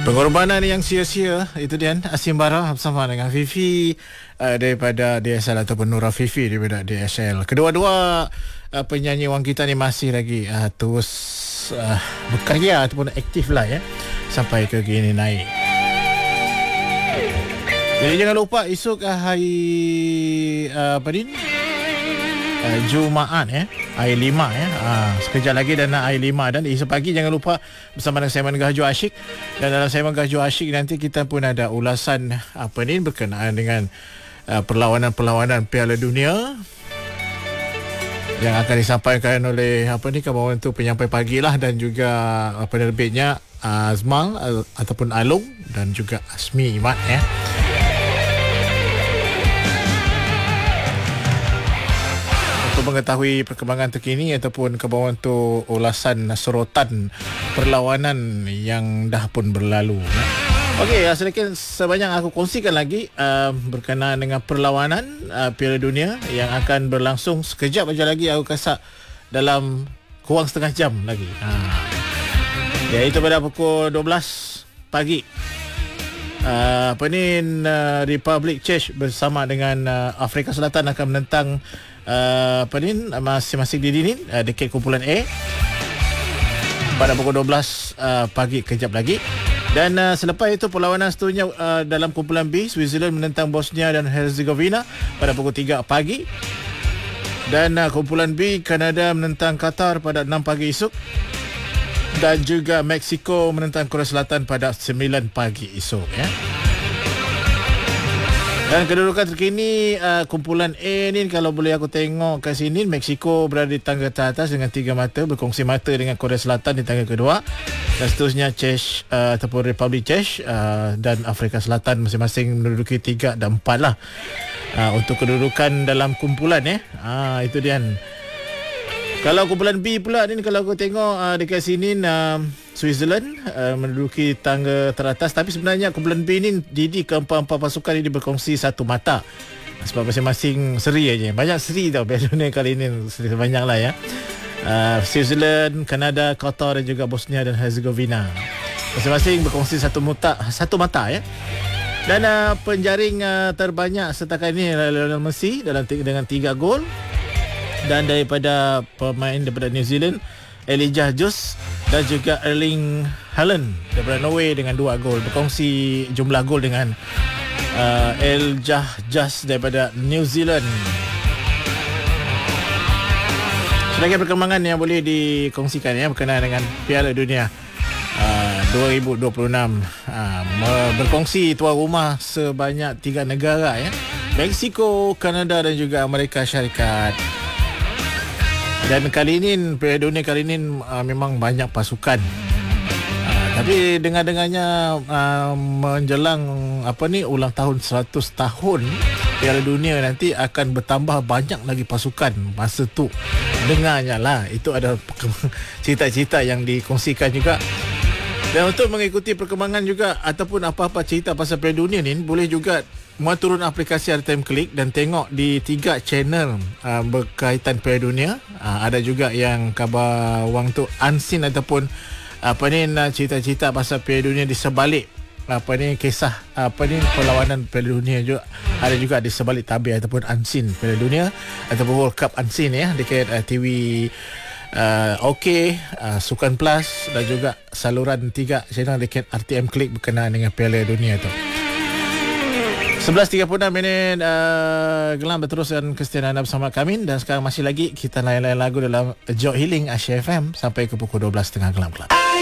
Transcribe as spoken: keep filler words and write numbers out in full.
Pengorbanan yang sia-sia itu dia Asimbara bersama dengan Fifi uh, daripada D S L ataupun Nura Fifi daripada D S L. Kedua-dua uh, penyanyi wanita ni masih lagi uh, terus uh, berkarya ataupun aktif lah ya sampai ke gini naik. Jadi jangan lupa esok uh, hari uh, apa ni? Uh, Jumaat ya, hari lima ya. Uh, sekejap lagi dan hari lima dan esok pagi jangan lupa bersama dengan Saiman Gahjo Asyik. Dan dalam Saiman Gahjo Asyik nanti kita pun ada ulasan apa ni berkenaan dengan uh, perlawanan-perlawanan Piala Dunia yang akan disampaikan oleh apa ni kawan tu penyampai pagi lah, dan juga uh, penerbitnya uh, Azmal uh, ataupun Alung dan juga Asmi Imat ya. Untuk mengetahui perkembangan terkini ataupun kebawaan tu ulasan sorotan perlawanan yang dah pun berlalu. Okey, sedikit sebanyak aku kongsikan lagi uh, berkenaan dengan perlawanan uh, Piala Dunia yang akan berlangsung sekejap aja lagi, aku rasa dalam kurang setengah jam lagi. Ha. Iaitu pada pukul dua belas pagi. Uh, apa ni uh, Republic Czech bersama dengan uh, Afrika Selatan akan menentang Uh, apa ni masing-masing di sini uh, dekat kumpulan A pada pukul dua belas uh, pagi kejap lagi. Dan uh, selepas itu perlawanan seterusnya uh, dalam kumpulan B, Switzerland menentang Bosnia dan Herzegovina pada pukul tiga pagi. Dan uh, kumpulan B, Kanada menentang Qatar pada enam pagi esok. Dan juga Mexico menentang Korea Selatan pada sembilan pagi esok ya. Dan kedudukan terkini uh, kumpulan A ni, kalau boleh aku tengok kat sini, Mexico berada di tangga teratas dengan tiga mata, berkongsi mata dengan Korea Selatan di tangga kedua, dan seterusnya Czech uh, ataupun Republik Czech uh, dan Afrika Selatan masing-masing menduduki tiga dan empat lah uh, untuk kedudukan dalam kumpulan eh. Ah, itu dia. Kalau kumpulan B pula ni, kalau aku tengok uh, dekat sini uh, Switzerland uh, menduduki tangga teratas, tapi sebenarnya kumpulan B ni Didi keempat-empat pasukan ini berkongsi satu mata sebab masing-masing seri aja. Banyak seri tau Piala Dunia kali ini, seri banyak lah ya. Uh, Switzerland, Kanada, Qatar dan juga Bosnia dan Herzegovina masing-masing berkongsi satu mata, satu mata ya. Dan uh, penjaring uh, terbanyak setakat ini Lionel Messi dalam dengan tiga gol. Dan daripada pemain daripada New Zealand, Elijah Jus dan juga Erling Haaland daripada Norway dengan dua gol, berkongsi jumlah gol dengan uh, Elijah Jus daripada New Zealand. Sebagai perkembangan yang boleh dikongsikan ya berkenaan dengan Piala Dunia uh, dua ribu dua puluh enam, uh, berkongsi tuan rumah sebanyak tiga negara ya, Mexico, Kanada dan juga Amerika Syarikat. Dan kali ini Piala Dunia kali ini uh, memang banyak pasukan. Uh, tapi dengar-dengarnya uh, menjelang apa ni ulang tahun seratus tahun Piala Dunia nanti akan bertambah banyak lagi pasukan masa tu. Dengarnya lah, itu ada cerita-cerita yang dikongsikan juga. Dan untuk mengikuti perkembangan juga ataupun apa-apa cerita pasal Piala Dunia ni, boleh juga muat turun aplikasi R T M Klik dan tengok di tiga channel uh, berkaitan Piala Dunia. Uh, ada juga yang khabar wang tu unseen ataupun apa ni cerita-cerita pasal Piala Dunia di sebalik apa ni kisah apa ni perlawanan Piala Dunia juga. Ada juga di sebalik tabir ataupun unseen Piala Dunia ataupun World Cup unseen ya dekat uh, T V Uh, OK, uh, Sukan Plus dan juga saluran tiga channel dekat R T M Klik berkenaan dengan Piala Dunia tu. sebelas tiga puluh enam minit uh, Gelam berteruskan kesetiaan anda bersama kami. Dan sekarang masih lagi kita layan-layan lagu dalam Joy Healing Asia F M sampai ke pukul dua belas tiga puluh Gelam Gelam.